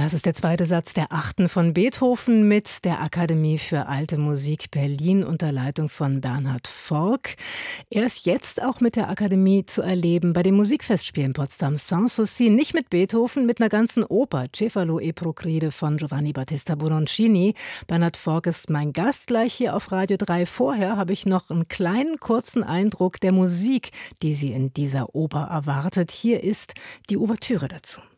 Das ist der zweite Satz der 8. von Beethoven mit der Akademie für Alte Musik Berlin unter Leitung von Bernhard Forck. Er ist jetzt auch mit der Akademie zu erleben bei den Musikfestspielen Potsdam Sanssouci, nicht mit Beethoven, mit einer ganzen Oper, Cefalo e Procride von Giovanni Battista Bononcini. Bernhard Forck ist mein Gast gleich hier auf Radio 3. Vorher habe ich noch einen kleinen kurzen Eindruck der Musik, die Sie in dieser Oper erwartet. Hier ist die Ouvertüre dazu.